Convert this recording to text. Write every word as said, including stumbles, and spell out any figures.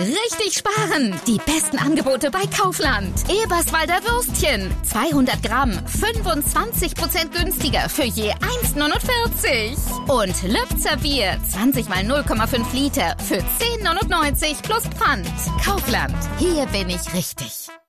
Richtig sparen! Die besten Angebote bei Kaufland. Eberswalder Würstchen. zweihundert Gramm, fünfundzwanzig Prozent günstiger für je eins neunundvierzig. Und Lübzer Bier, zwanzig mal null Komma fünf Liter für zehn neunundneunzig plus Pfand. Kaufland. Hier bin ich richtig.